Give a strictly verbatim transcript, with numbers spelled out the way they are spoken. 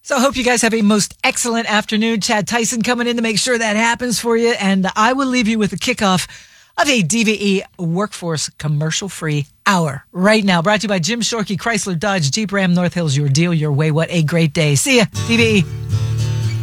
So I hope you guys have a most excellent afternoon. Chad Tyson coming in to make sure that happens for you. And I will leave you with the kickoff of a D V E Workforce commercial-free hour right now. Brought to you by Jim Shorkey, Chrysler, Dodge, Jeep, Ram, North Hills. Your deal, your way. What a great day. See ya, D V E.